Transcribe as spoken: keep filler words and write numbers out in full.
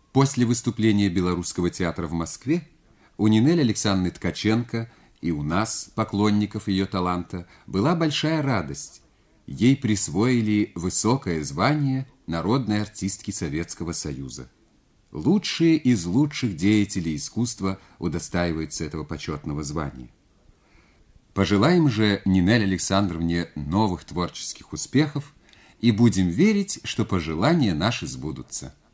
После выступления Белорусского театра в Москве у Нинель Александровны Ткаченко и у нас, поклонников ее таланта, была большая радость. Ей присвоили высокое звание народной артистки Советского Союза. Лучшие из лучших деятелей искусства удостаиваются этого почетного звания. Пожелаем же Нинель Александровне новых творческих успехов и будем верить, что пожелания наши сбудутся.